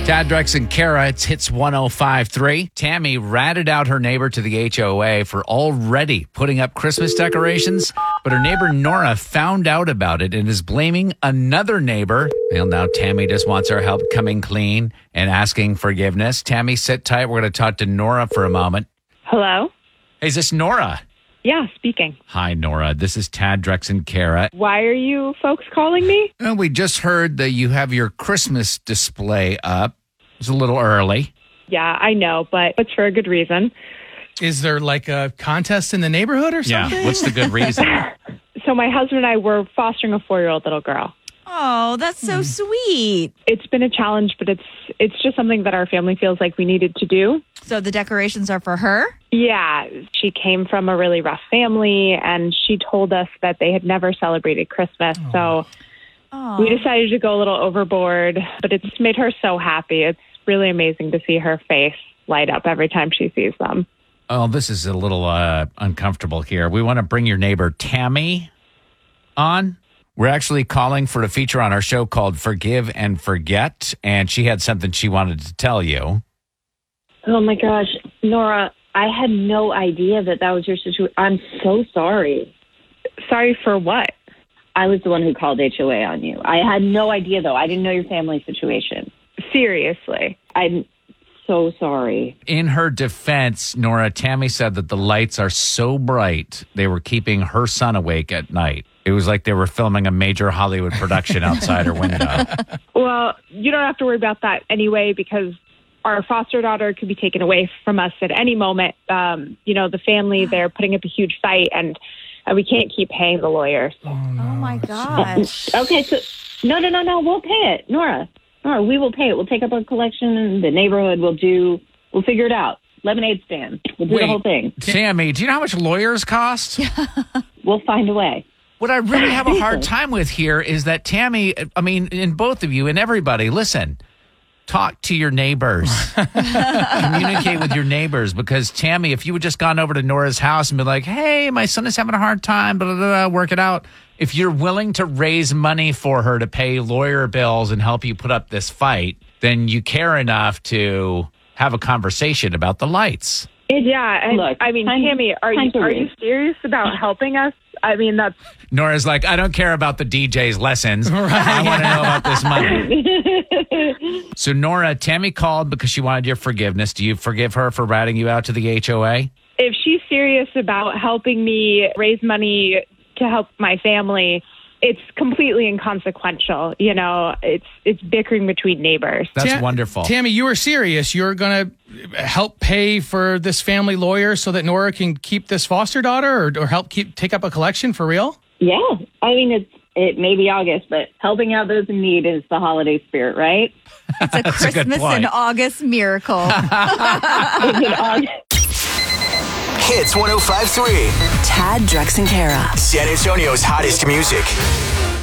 Tad, Drex, and Kara, it's Hits 105.3. Tammy ratted out her neighbor to the HOA for already putting up Christmas decorations, but her neighbor Nora found out about it and is blaming another neighbor. Well, now Tammy just wants our help coming clean and asking forgiveness. Tammy, sit tight. We're going to talk to Nora for a moment. Hello? Hey, is this Nora? Yeah, speaking. Hi, Nora. This is Tad, Drex, and Kara. Why are you folks calling me? Well, we just heard that you have your Christmas display up. It's a little early. Yeah, I know, but it's for a good reason. Is there like a contest in the neighborhood or something? Yeah, what's the good reason? So my husband and I were fostering a 4-year-old little girl. Oh, that's so sweet. It's been a challenge, but it's just something that our family feels like we needed to do. So the decorations are for her? Yeah, she came from a really rough family, and she told us that they had never celebrated Christmas. So we decided to go a little overboard, but it's made her so happy. It's really amazing to see her face light up every time she sees them. Oh, this is a little uncomfortable here. We want to bring your neighbor Tammy on. We're actually calling for a feature on our show called Forgive and Forget, and she had something she wanted to tell you. Oh, my gosh. Nora, I had no idea that was your situation. I'm so sorry. Sorry for what? I was the one who called HOA on you. I had no idea, though. I didn't know your family situation. Seriously. I'm so sorry. In her defense, Nora, Tammy said that the lights are so bright, they were keeping her son awake at night. It was like they were filming a major Hollywood production outside her window. Well, you don't have to worry about that anyway, because our foster daughter could be taken away from us at any moment. The family, they're putting up a huge fight, and we can't keep paying the lawyers. Oh my gosh. Okay, so no, we'll pay it. Nora, we will pay it. We'll take up a collection in the neighborhood. We'll figure it out. Lemonade stand. We'll do the whole thing. Tammy, do you know how much lawyers cost? We'll find a way. What I really have a hard time with here is that Tammy, in both of you and everybody, listen, talk to your neighbors. Communicate with your neighbors, because Tammy, if you had just gone over to Nora's house and be like, hey, my son is having a hard time, blah, blah, blah, work it out. If you're willing to raise money for her to pay lawyer bills and help you put up this fight, then you care enough to have a conversation about the lights. Yeah, and look, Tammy, are you serious about helping us? That's... Nora's like, I don't care about the DJ's lessons. Right. I want to know about this money. So, Nora, Tammy called because she wanted your forgiveness. Do you forgive her for ratting you out to the HOA? If she's serious about helping me raise money to help my family, it's completely inconsequential. It's bickering between neighbors. That's wonderful. Tammy, you were serious. You're going to help pay for this family lawyer so that Nora can keep this foster daughter, or help take up a collection for real? Yeah. It may be August, but helping out those in need is the holiday spirit, right? It's a Christmas in August miracle. Hits 105.3. Tad, Drex, and Kara. San Antonio's hottest music.